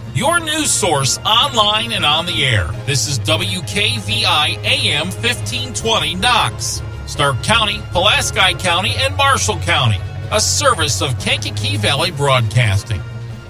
Your news source online and on the air. This is WKVI AM 1520 Knox, Stark County, Pulaski County, and Marshall County. A service of Kankakee Valley Broadcasting.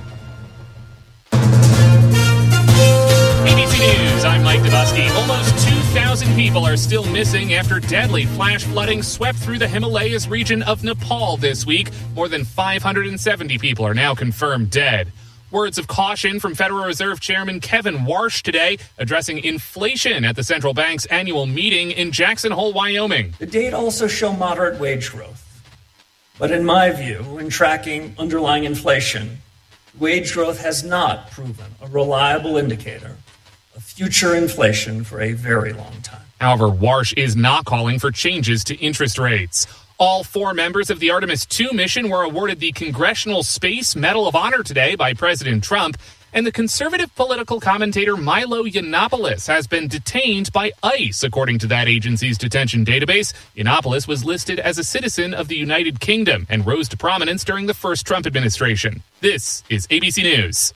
ABC News, I'm Mike Dubusky. Almost 2,000 people are still missing after deadly flash flooding swept through the Himalayas region of Nepal this week. More than 570 people are now confirmed dead. Words of caution from Federal Reserve Chairman Kevin Warsh today, addressing inflation at the central bank's annual meeting in Jackson Hole, Wyoming. The data also show moderate wage growth. But in my view, when tracking underlying inflation, wage growth has not proven a reliable indicator of future inflation for a very long time. However, Warsh is not calling for changes to interest rates. All 4 members of the Artemis II mission were awarded the Congressional Space Medal of Honor today by President Trump, and the conservative political commentator Milo Yiannopoulos has been detained by ICE. According to that agency's detention database, Yiannopoulos was listed as a citizen of the United Kingdom and rose to prominence during the first Trump administration. This is ABC News.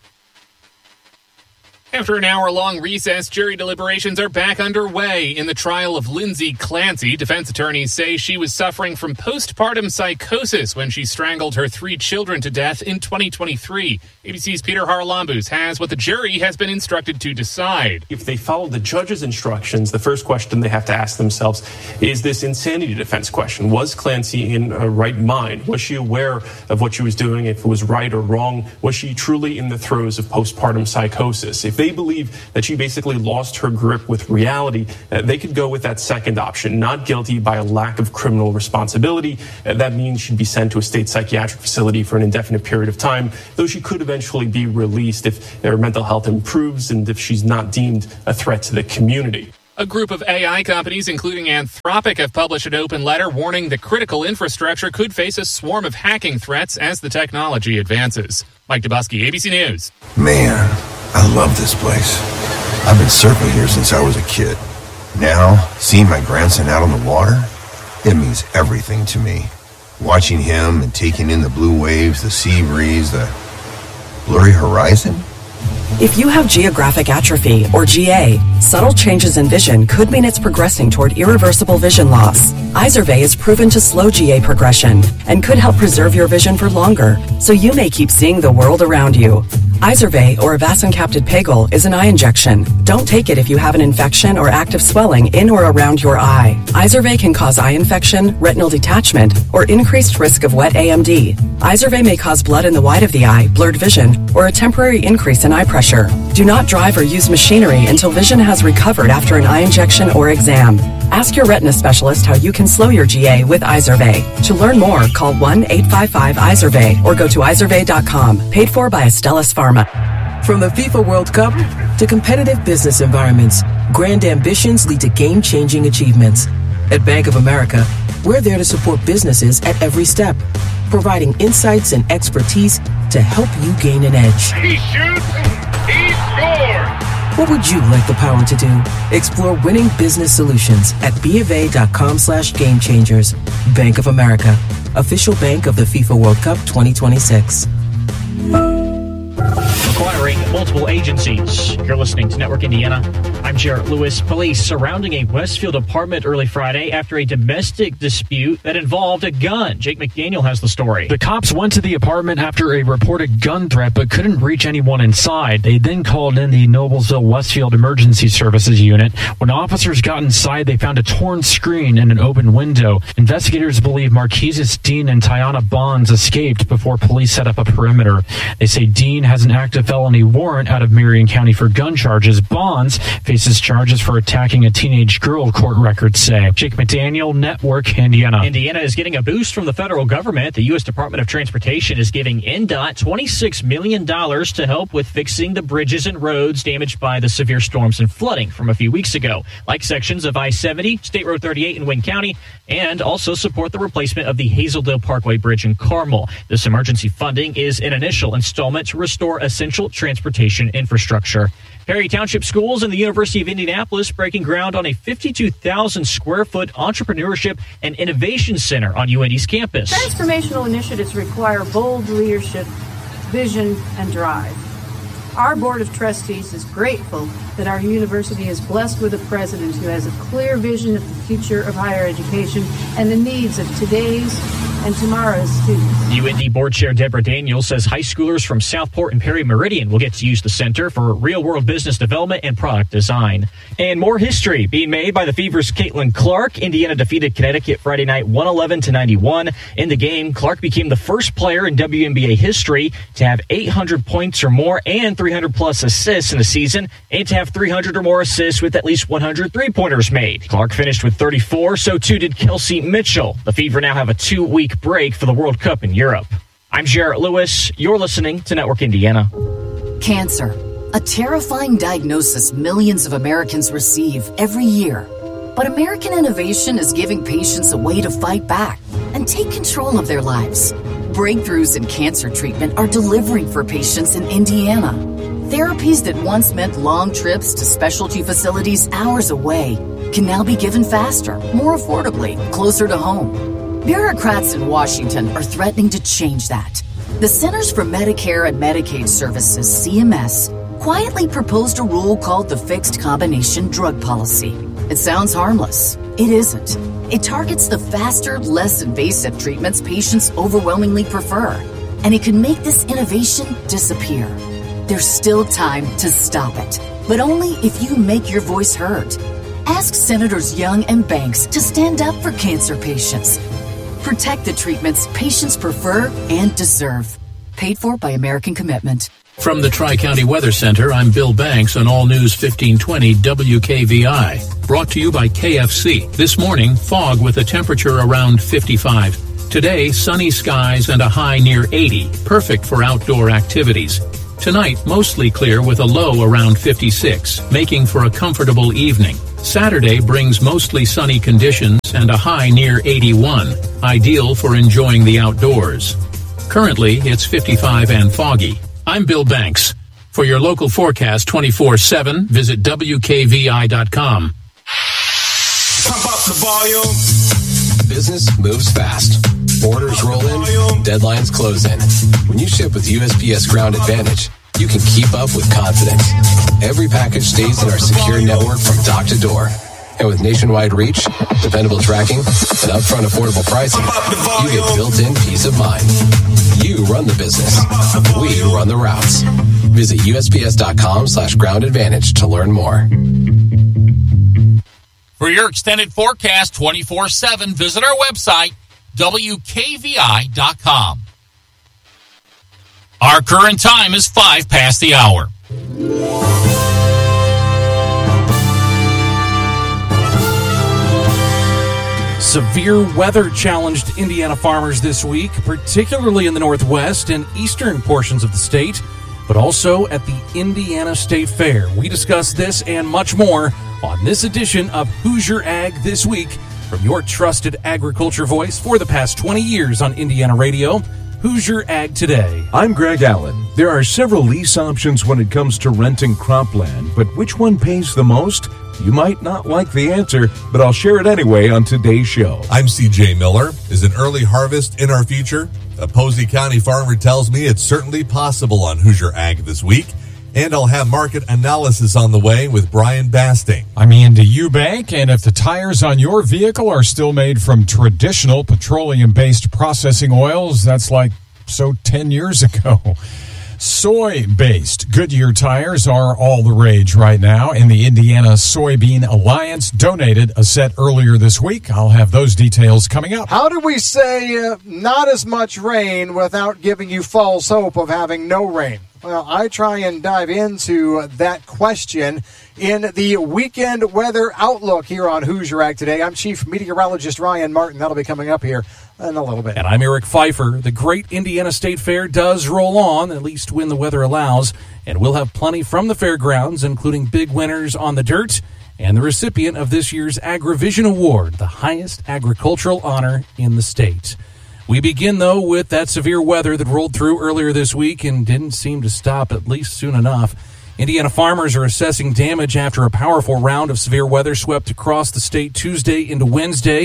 After an hour-long recess, jury deliberations are back underway in the trial of Lindsay Clancy. Defense attorneys say she was suffering from postpartum psychosis when she strangled her 3 children to death in 2023. ABC's Peter Haralambous has what the jury has been instructed to decide. If they follow the judge's instructions, the first question they have to ask themselves is this insanity defense question. Was Clancy in her right mind? Was she aware of what she was doing, if it was right or wrong? Was she truly in the throes of postpartum psychosis? If they believe that she basically lost her grip with reality, they could go with that second option, not guilty by a lack of criminal responsibility. That means she'd be sent to a state psychiatric facility for an indefinite period of time, though she could eventually be released if her mental health improves and if she's not deemed a threat to the community. A group of AI companies, including Anthropic, have published an open letter warning the critical infrastructure could face a swarm of hacking threats as the technology advances. Mike Dubusky, ABC News. Man, I love this place. I've been surfing here since I was a kid. Now, seeing my grandson out on the water, it means everything to me. Watching him and taking in the blue waves, the sea breeze, the blurry horizon. If you have geographic atrophy, or GA, subtle changes in vision could mean it's progressing toward irreversible vision loss. Izervay is proven to slow GA progression and could help preserve your vision for longer, so you may keep seeing the world around you. Izervay, or avacincaptad pegol, is an eye injection. Don't take it if you have an infection or active swelling in or around your eye. Izervay can cause eye infection, retinal detachment, or increased risk of wet AMD. Izervay may cause blood in the white of the eye, blurred vision, or a temporary increase in eye pressure. Do not drive or use machinery until vision has recovered after an eye injection or exam. Ask your retina specialist how you can slow your GA with Izervay. To learn more, call 1-855-IZERVAY or go to izervay.com. Paid for by Astellas Pharma. From the FIFA World Cup to competitive business environments, grand ambitions lead to game-changing achievements. At Bank of America, we're there to support businesses at every step, providing insights and expertise to help you gain an edge. He shoots, he scores! What would you like the power to do? Explore winning business solutions at BofA.com/gamechangers. Bank of America, official bank of the FIFA World Cup 2026. Acquiring multiple agencies. You're listening to Network Indiana. I'm Jarrett Lewis. Police surrounding a Westfield apartment early Friday after a domestic dispute that involved a gun. Jake McDaniel has the story. The cops went to the apartment after a reported gun threat but couldn't reach anyone inside. They then called in the Noblesville Westfield Emergency Services Unit. When officers got inside, they found a torn screen and an open window. Investigators believe Marquesis Dean and Tiana Bonds escaped before police set up a perimeter. They say Dean has an active felony warrant out of Marion County for gun charges. Bonds faces charges for attacking a teenage girl, court records say. Jake McDaniel, Network Indiana. Indiana is getting a boost from the federal government. The U.S. Department of Transportation is giving NDOT $26 million to help with fixing the bridges and roads damaged by the severe storms and flooding from a few weeks ago, like sections of I-70, State Road 38 in Wayne County, and also support the replacement of the Hazeldale Parkway Bridge in Carmel. This emergency funding is an initial installment to restore essential transportation infrastructure. Perry Township Schools and the University of Indianapolis breaking ground on a 52,000 square foot entrepreneurship and innovation center on UND's campus. Transformational initiatives require bold leadership, vision, and drive. Our Board of Trustees is grateful that our university is blessed with a president who has a clear vision of the future of higher education and the needs of today's and tomorrow's students. UND Board Chair Deborah Daniels says high schoolers from Southport and Perry Meridian will get to use the center for real-world business development and product design. And more history being made by the Fever's Caitlin Clark. Indiana defeated Connecticut Friday night 111-91. In the game, Clark became the first player in WNBA history to have 800 points or more and 300-plus assists in a season, and to have 300 or more assists with at least 100 three-pointers made. Clark finished with 34, so too did Kelsey Mitchell. The Fever now have a 2-week break for the World Cup in Europe. I'm Jarrett Lewis. You're listening to Network Indiana. Cancer, a terrifying diagnosis millions of Americans receive every year. But American innovation is giving patients a way to fight back and take control of their lives. Breakthroughs in cancer treatment are delivering for patients in Indiana. Therapies that once meant long trips to specialty facilities hours away can now be given faster, more affordably, closer to home. Bureaucrats in Washington are threatening to change that. The Centers for Medicare and Medicaid Services, CMS, quietly proposed a rule called the Fixed Combination Drug Policy. It sounds harmless. It isn't. It targets the faster, less invasive treatments patients overwhelmingly prefer, and it can make this innovation disappear. There's still time to stop it, but only if you make your voice heard. Ask Senators Young and Banks to stand up for cancer patients. Protect the treatments patients prefer and deserve. Paid for by American Commitment. From the Tri-County Weather Center, I'm Bill Banks on All News 1520 WKVI. Brought to you by KFC. This morning, fog with a temperature around 55. Today, sunny skies and a high near 80. Perfect for outdoor activities. Tonight, mostly clear with a low around 56, making for a comfortable evening. Saturday brings mostly sunny conditions and a high near 81, ideal for enjoying the outdoors. Currently, it's 55 and foggy. I'm Bill Banks. For your local forecast 24/7, visit WKVI.com. Pump up the volume. Business moves fast. Orders roll in, deadlines close in. When you ship with USPS Ground Advantage, you can keep up with confidence. Every package stays in our secure network from dock to door. And with nationwide reach, dependable tracking, and upfront affordable pricing, you get built-in peace of mind. You run the business. We run the routes. Visit USPS.com/Ground Advantage to learn more. For your extended forecast 24/7, visit our website, WKVI.com. Our current time is 5 past the hour. Severe weather challenged Indiana farmers this week, particularly in the northwest and eastern portions of the state, but also at the Indiana State Fair. We discuss this and much more on this edition of Hoosier Ag This Week from your trusted agriculture voice for the past 20 years on Indiana Radio, Hoosier Ag Today. I'm Greg Allen. There are several lease options when it comes to renting cropland, but which one pays the most? You might not like the answer, but I'll share it anyway on today's show. I'm CJ Miller. Is an early harvest in our future? A Posey County farmer tells me it's certainly possible on Hoosier Ag This Week. And I'll have market analysis on the way with Brian Basting. I'm Andy Eubank, and if the tires on your vehicle are still made from traditional petroleum-based processing oils, that's like 10 years ago. Soy-based Goodyear tires are all the rage right now, and the Indiana Soybean Alliance donated a set earlier this week. I'll have those details coming up. How do we say not as much rain without giving you false hope of having no rain? Well, I try and dive into that question in the weekend weather outlook here on Hoosier Ag Today. I'm Chief Meteorologist Ryan Martin. That'll be coming up here in a little bit. And I'm Eric Pfeiffer. The great Indiana State Fair does roll on, at least when the weather allows, and we'll have plenty from the fairgrounds, including big winners on the dirt and the recipient of this year's AgriVision Award, the highest agricultural honor in the state. We begin, though, with that severe weather that rolled through earlier this week and didn't seem to stop at least soon enough. Indiana farmers are assessing damage after a powerful round of severe weather swept across the state Tuesday into Wednesday.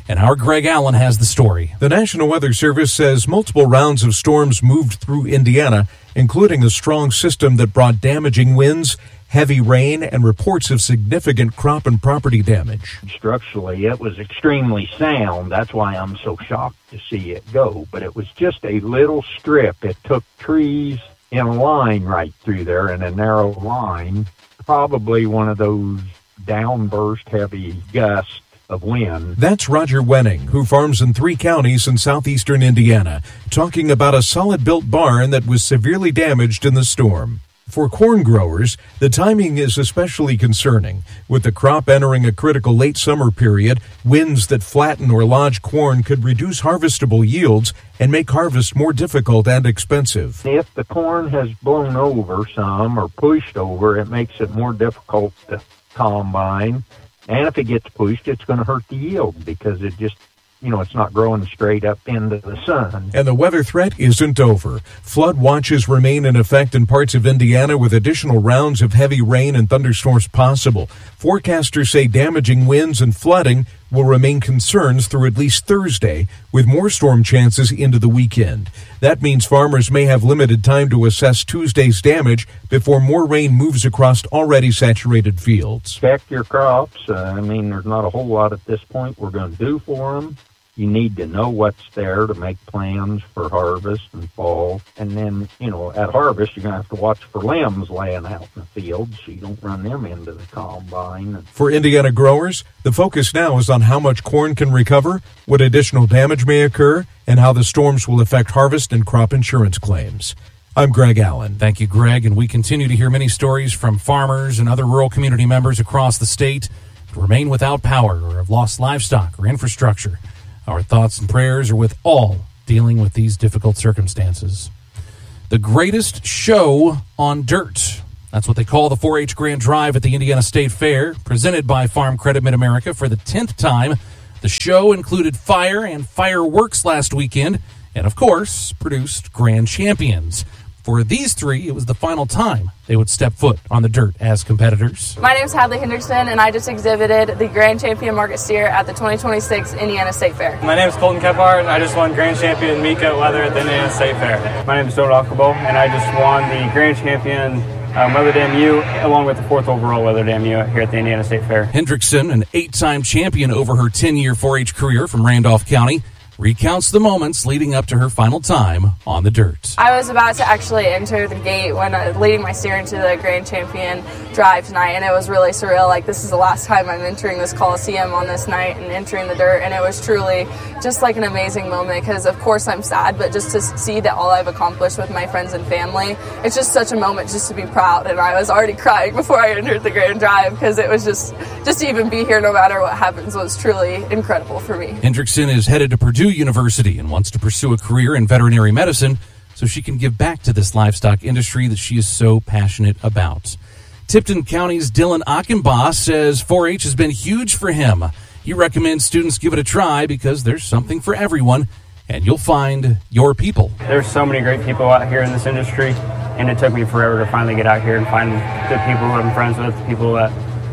And our Greg Allen has the story. The National Weather Service says multiple rounds of storms moved through Indiana, including a strong system that brought damaging winds, heavy rain, and reports of significant crop and property damage. Structurally, it was extremely sound. That's why I'm so shocked to see it go. But it was just a little strip. It took trees in a line right through there, in a narrow line, probably one of those downburst heavy gusts of wind. That's Roger Wenning, who farms in 3 counties in southeastern Indiana, talking about a solid-built barn that was severely damaged in the storm. For corn growers, the timing is especially concerning. With the crop entering a critical late summer period, winds that flatten or lodge corn could reduce harvestable yields and make harvest more difficult and expensive. If the corn has blown over some or pushed over, it makes it more difficult to combine. And if it gets pushed, it's going to hurt the yield because it just, it's not growing straight up into the sun. And the weather threat isn't over. Flood watches remain in effect in parts of Indiana with additional rounds of heavy rain and thunderstorms possible. Forecasters say damaging winds and flooding will remain concerns through at least Thursday, with more storm chances into the weekend. That means farmers may have limited time to assess Tuesday's damage before more rain moves across already saturated fields. Check your crops. There's not a whole lot at this point we're going to do for them. You need to know what's there to make plans for harvest and fall. And then, at harvest, you're going to have to watch for limbs laying out in the field so you don't run them into the combine. For Indiana growers, the focus now is on how much corn can recover, what additional damage may occur, and how the storms will affect harvest and crop insurance claims. I'm Greg Allen. Thank you, Greg. And we continue to hear many stories from farmers and other rural community members across the state who remain without power or have lost livestock or infrastructure. Our thoughts and prayers are with all dealing with these difficult circumstances. The greatest show on dirt. That's what they call the 4-H Grand Drive at the Indiana State Fair, presented by Farm Credit Mid-America for the 10th time. The show included fire and fireworks last weekend, and of course, produced grand champions. For these 3, it was the final time they would step foot on the dirt as competitors. My name is Hadley Hendrickson, and I just exhibited the Grand Champion Market Steer at the 2026 Indiana State Fair. My name is Colton Kephart, and I just won Grand Champion Meat Goat Leather at the Indiana State Fair. My name is Joe Dockable, and I just won the Grand Champion Weather Dam U, along with the 4th overall Weather Dam U here at the Indiana State Fair. Hendrickson, an 8-time champion over her 10-year 4-H career from Randolph County, recounts the moments leading up to her final time on the dirt. I was about to actually enter the gate when leading my steer into the Grand Champion Drive tonight, and it was really surreal. Like, this is the last time I'm entering this Coliseum on this night and entering the dirt, and it was truly just like an amazing moment because, of course, I'm sad, but just to see that all I've accomplished with my friends and family, it's just such a moment just to be proud, and I was already crying before I entered the Grand Drive because it was just to even be here no matter what happens was truly incredible for me. Hendrickson is headed to Purdue University and wants to pursue a career in veterinary medicine so she can give back to this livestock industry that she is so passionate about. Tipton County's Dylan Achenbach says 4-H has been huge for him. He recommends students give it a try because there's something for everyone, and you'll find your people. There's so many great people out here in this industry, and it took me forever to finally get out here and find good people who I'm friends with, people that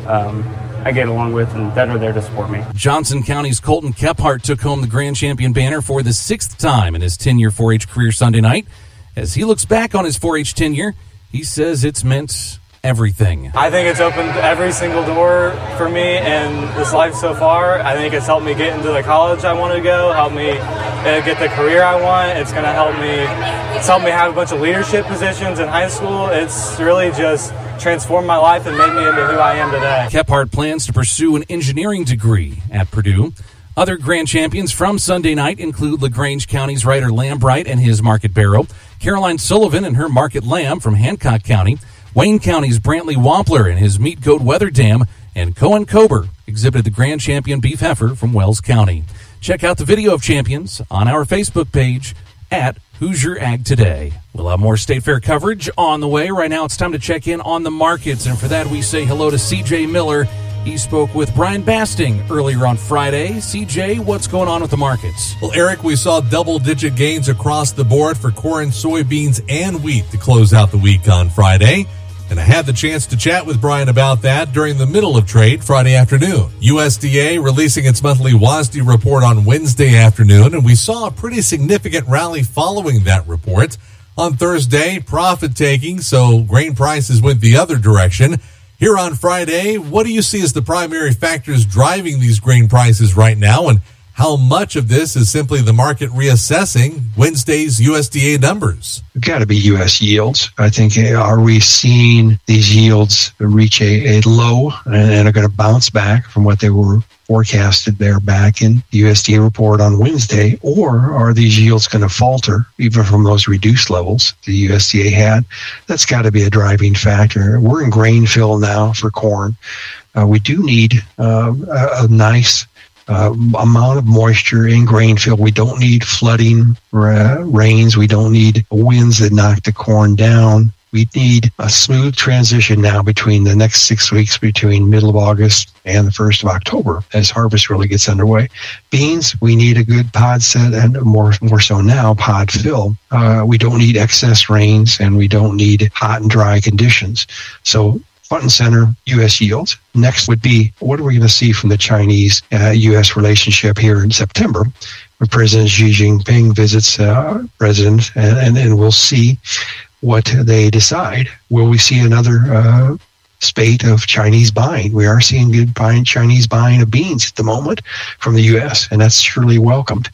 I get along with and that are there to support me. Johnson County's Colton Kephart took home the Grand Champion banner for the 6th time in his 10-year 4-H career Sunday night. As he looks back on his 4-H tenure, he says it's meant everything. I think it's opened every single door for me in this life so far. I think it's helped me get into the college I want to go, helped me get the career I want. It's going to help me have a bunch of leadership positions in high school. It's really just transformed my life and made me into who I am today. Kephart plans to pursue an engineering degree at Purdue. Other grand champions from Sunday night include LaGrange County's Ryder Lambright and his Market Barrow, Caroline Sullivan and her Market Lamb from Hancock County, Wayne County's Brantley Wampler and his Meat Goat Weather Dam, and Cohen Kober exhibited the Grand Champion Beef Heifer from Wells County. Check out the video of champions on our Facebook page at Hoosier Ag Today. We'll have more State Fair coverage on the way. Right now it's time to check in on the markets, and for that we say hello to CJ Miller. He spoke with Brian Basting earlier on Friday. CJ, what's going on with the markets? Well, Eric, we saw double-digit gains across the board for corn, soybeans, and wheat to close out the week on Friday. And I had the chance to chat with Brian about that during the middle of trade Friday afternoon. USDA releasing its monthly WASDE report on Wednesday afternoon, and we saw a pretty significant rally following that report. On Thursday, profit-taking, so grain prices went the other direction. Here on Friday, what do you see as the primary factors driving these grain prices right now, and how much of this is simply the market reassessing Wednesday's USDA numbers? It's got to be U.S. yields. I think, are we seeing these yields reach a low and are going to bounce back from what they were forecasted there back in the USDA report on Wednesday, or are these yields going to falter even from those reduced levels the USDA had? That's got to be a driving factor. We're in grain fill now for corn. We do need a nice amount of moisture in grain field. We don't need flooding rains. We don't need winds that knock the corn down. We need a smooth transition now between the next 6 weeks, between middle of August and the 1st of October, as harvest really gets underway. Beans, we need a good pod set, and more so now, pod fill. We don't need excess rains, and we don't need hot and dry conditions. So front and center, U.S. yields. Next would be, what are we going to see from the Chinese-U.S. relationship here in September, where President Xi Jinping visits President, and we'll see what they decide. Will we see another spate of Chinese buying? We are seeing good Chinese buying of beans at the moment from the U.S., and that's surely welcomed.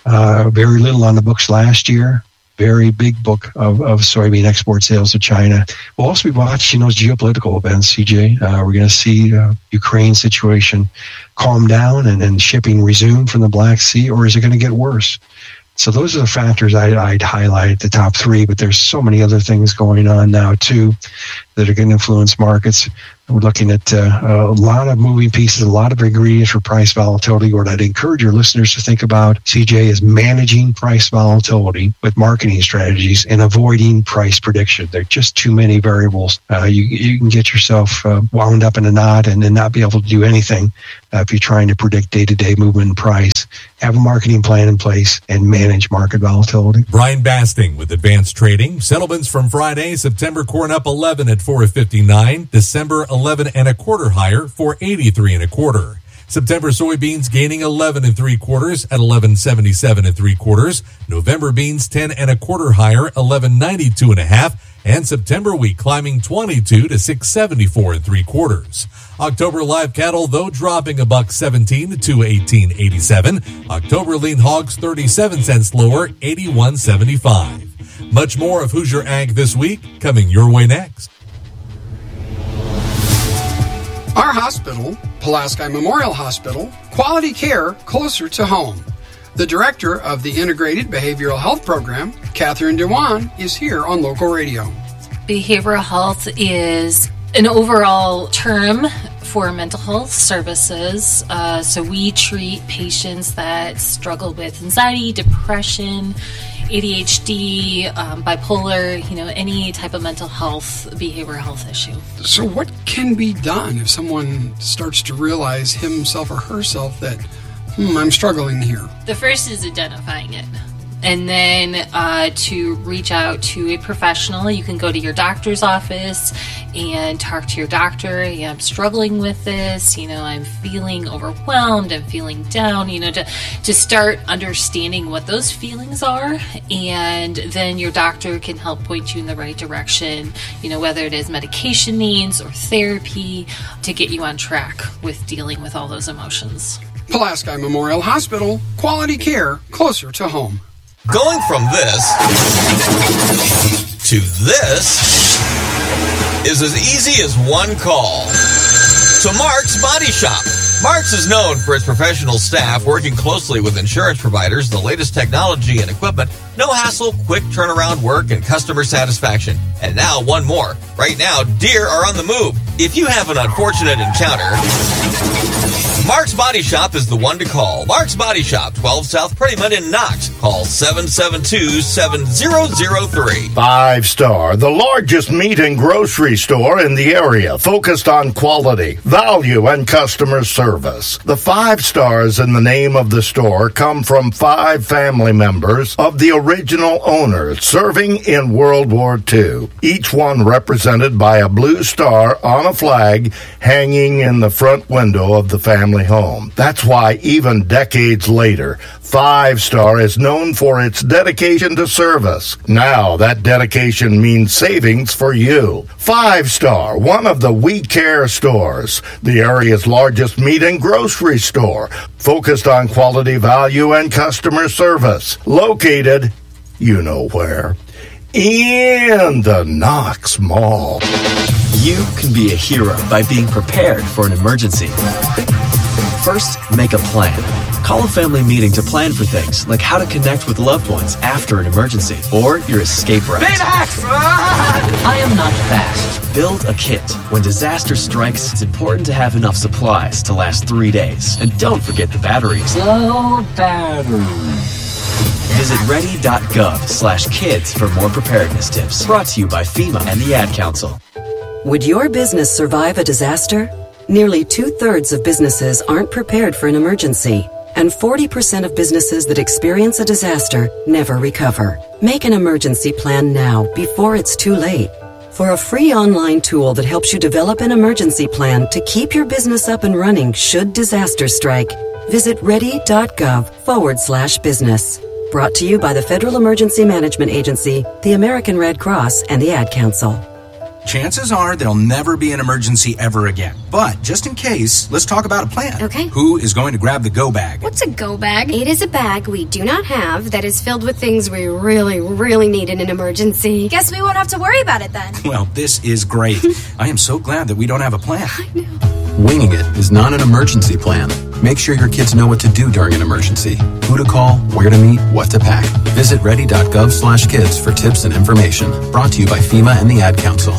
Very little on the books last year. Very big book of soybean export sales to China. We'll also be watching those geopolitical events, CJ. We're going to see Ukraine situation calm down and shipping resume from the Black Sea, or is it going to get worse? So those are the factors I'd highlight at the top three, but there's so many other things going on now, too, that are going to influence markets. We're looking at a lot of moving pieces, a lot of ingredients for price volatility. What I'd encourage your listeners to think about, CJ, is managing price volatility with marketing strategies and avoiding price prediction. There are just too many variables. You can get yourself wound up in a knot and then not be able to do anything if you're trying to predict day-to-day movement in price. Have a marketing plan in place and manage market volatility. Brian Basting with Advanced Trading. Settlements from Friday, September corn up 11 at 4.59, December 11 and a quarter higher, 4.83 and a quarter. September soybeans gaining 11 3/4 at 11.77 3/4. November beans 10 1/4 higher, 11.92 1/2, and September wheat climbing 22 to 6.74 3/4. October live cattle, though, dropping $1.17 to 218.87. October lean hogs 37 cents lower, 81.75. Much more of Hoosier Ag this week coming your way next. Our hospital, Pulaski Memorial Hospital, quality care closer to home. The director of the Integrated Behavioral Health Program, Catherine Dewan, is here on local radio. Behavioral health is an overall term for mental health services. So we treat patients that struggle with anxiety, depression, ADHD, bipolar, any type of mental health, behavioral health issue. So what can be done if someone starts to realize himself or herself that, I'm struggling here? The first is identifying it. And then to reach out to a professional. You can go to your doctor's office and talk to your doctor. I'm struggling with this. I'm feeling overwhelmed. I'm feeling down. To start understanding what those feelings are. And then your doctor can help point you in the right direction, whether it is medication needs or therapy to get you on track with dealing with all those emotions. Pulaski Memorial Hospital, quality care closer to home. Going from this to this is as easy as one call. So Mark's Body Shop. Mark's is known for its professional staff working closely with insurance providers, the latest technology and equipment, no hassle, quick turnaround work, and customer satisfaction. And now one more. Right now, deer are on the move. If you have an unfortunate encounter, Mark's Body Shop is the one to call. Mark's Body Shop, 12 South Prettyman in Knox. Call 772-7003. 5 Star, the largest meat and grocery store in the area, focused on quality, value, and customer service. The 5 stars in the name of the store come from 5 family members of the original owners serving in World War II, each one represented by a blue star on a flag hanging in the front window of the family home. That's why even decades later, 5 Star is known for its dedication to service. Now that dedication means savings for you. 5 Star, one of the We Care stores, the area's largest meat and grocery store, focused on quality, value, and customer service. Located, you know where, in the Knox Mall. You can be a hero by being prepared for an emergency. First, make a plan. Call a family meeting to plan for things like how to connect with loved ones after an emergency or your escape route. I am not fast. Build a kit. When disaster strikes, it's important to have enough supplies to last 3 days. And don't forget the batteries. Low battery. Visit ready.gov/kids for more preparedness tips. Brought to you by FEMA and the Ad Council. Would your business survive a disaster? Nearly 2/3 of businesses aren't prepared for an emergency, and 40% of businesses that experience a disaster never recover. Make an emergency plan now before it's too late. For a free online tool that helps you develop an emergency plan to keep your business up and running should disaster strike, visit ready.gov/business. Brought to you by the Federal Emergency Management Agency, the American Red Cross, and the Ad Council. Chances are there'll never be an emergency ever again. But just in case, let's talk about a plan. Okay. Who is going to grab the go bag? What's a go bag? It is a bag we do not have that is filled with things we really, really need in an emergency. Guess we won't have to worry about it then. Well, this is great. I am so glad that we don't have a plan. I know. Winging it is not an emergency plan. Make sure your kids know what to do during an emergency. Who to call, where to meet, what to pack. Visit ready.gov/kids for tips and information. Brought to you by FEMA and the Ad Council.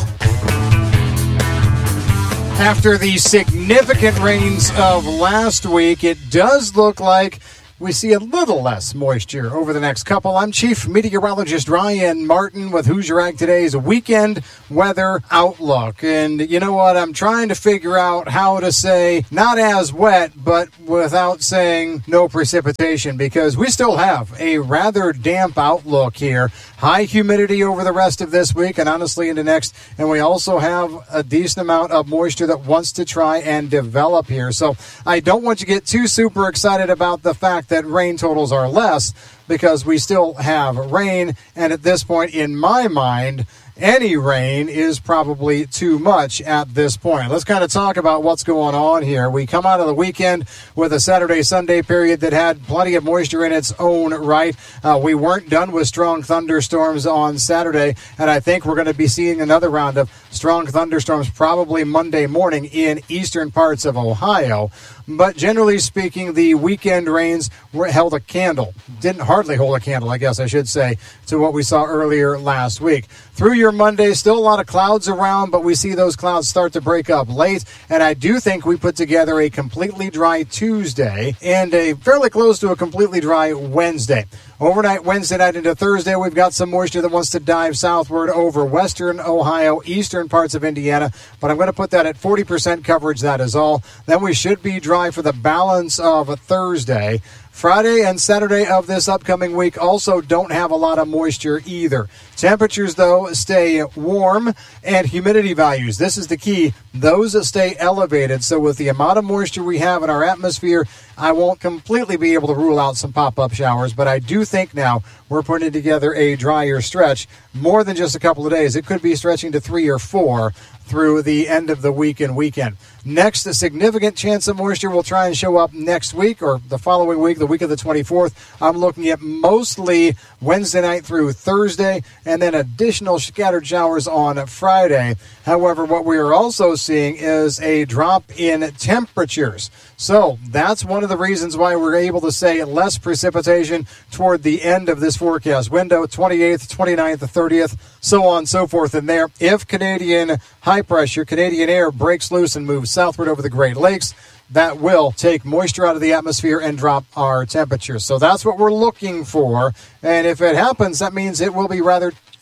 After the significant rains of last week, it does look like we see a little less moisture over the next couple. I'm Chief Meteorologist Ryan Martin with Hoosier Ag Today's weekend weather outlook. And you know what? I'm trying to figure out how to say not as wet, but without saying no precipitation, because we still have a rather damp outlook here. High humidity over the rest of this week and honestly into next. And we also have a decent amount of moisture that wants to try and develop here. So I don't want you to get too super excited about the fact that rain totals are less, because we still have rain. And at this point, in my mind, any rain is probably too much at this point. Let's kind of talk about what's going on here. We come out of the weekend with a Saturday-Sunday period that had plenty of moisture in its own right. We weren't done with strong thunderstorms on Saturday, and I think we're going to be seeing another round of strong thunderstorms probably Monday morning in eastern parts of Ohio. But generally speaking, the weekend rains held a candle. Didn't hardly hold a candle, I guess I should say, to what we saw earlier last week. Through your Monday, still a lot of clouds around, but we see those clouds start to break up late. And I do think we put together a completely dry Tuesday and a fairly close to a completely dry Wednesday. Overnight, Wednesday night into Thursday, we've got some moisture that wants to dive southward over western Ohio, eastern parts of Indiana, but I'm going to put that at 40% coverage, that is all. Then we should be dry for the balance of Thursday. Friday and Saturday of this upcoming week also don't have a lot of moisture either. Temperatures, though, stay warm, and humidity values, this is the key, those stay elevated. So with the amount of moisture we have in our atmosphere, I won't completely be able to rule out some pop-up showers, but I do think now we're putting together a drier stretch, more than just a couple of days. It could be stretching to 3 or 4 through the end of the week and weekend. Next, a significant chance of moisture will try and show up next week or the following week, the week of the 24th. I'm looking at mostly Wednesday night through Thursday, and then additional scattered showers on Friday. However, what we are also seeing is a drop in temperatures. So that's one of the reasons why we're able to say less precipitation toward the end of this forecast window, 28th, 29th, 30th, so on and so forth in there. If Canadian high pressure, Canadian air breaks loose and moves southward over the Great Lakes, that will take moisture out of the atmosphere and drop our temperatures. So that's what we're looking for. And if it happens, that means it will be rather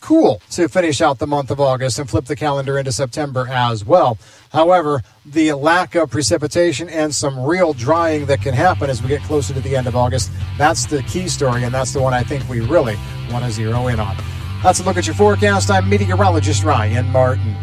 cool to finish out the month of August and flip the calendar into September as well. However, the lack of precipitation and some real drying that can happen as we get closer to the end of August, that's the key story, and that's the one I think we really want to zero in on. That's a look at your forecast. I'm meteorologist Ryan Martin.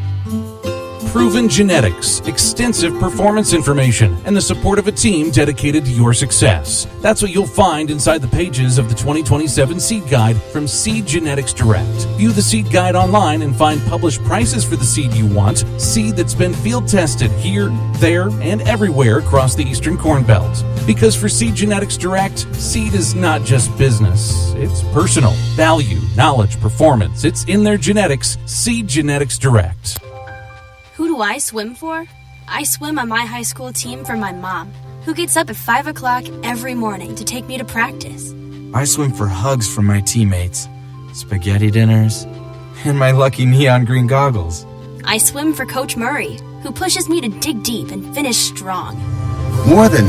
Proven genetics, extensive performance information, and the support of a team dedicated to your success. That's what you'll find inside the pages of the 2027 Seed Guide from Seed Genetics Direct. View the Seed Guide online and find published prices for the seed you want, seed that's been field tested here, there, and everywhere across the Eastern Corn Belt. Because for Seed Genetics Direct, seed is not just business. It's personal. Value, knowledge, performance. It's in their genetics. Seed Genetics Direct. Who do I swim for? I swim on my high school team for my mom, who gets up at 5 o'clock every morning to take me to practice. I swim for hugs from my teammates, spaghetti dinners, and my lucky neon green goggles. I swim for Coach Murray, who pushes me to dig deep and finish strong. More than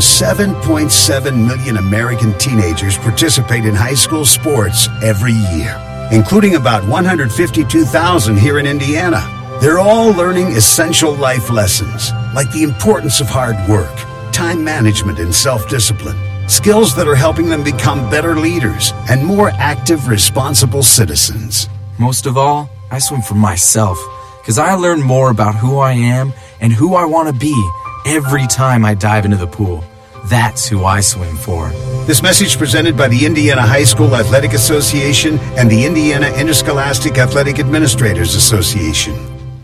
7.7 million American teenagers participate in high school sports every year, including about 152,000 here in Indiana. They're all learning essential life lessons, like the importance of hard work, time management, and self-discipline. Skills that are helping them become better leaders and more active, responsible citizens. Most of all, I swim for myself, because I learn more about who I am and who I want to be every time I dive into the pool. That's who I swim for. This message presented by the Indiana High School Athletic Association and the Indiana Interscholastic Athletic Administrators Association.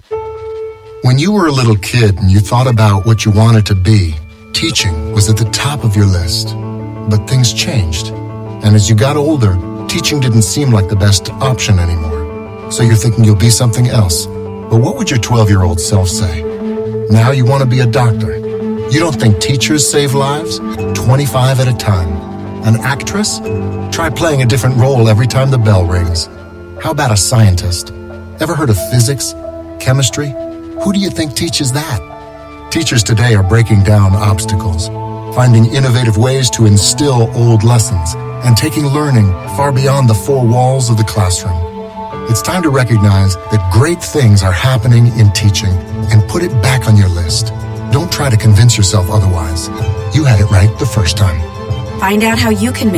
When you were a little kid and you thought about what you wanted to be, teaching was at the top of your list. But things changed. And as you got older, teaching didn't seem like the best option anymore. So you're thinking you'll be something else. But what would your 12-year-old self say? Now you want to be a doctor. You don't think teachers save lives? 25 at a time. An actress? Try playing a different role every time the bell rings. How about a scientist? Ever heard of physics? Chemistry? Who do you think teaches that? Teachers today are breaking down obstacles, finding innovative ways to instill old lessons, and taking learning far beyond the four walls of the classroom. It's time to recognize that great things are happening in teaching and put it back on your list. Don't try to convince yourself otherwise. You had it right the first time. Find out how you can make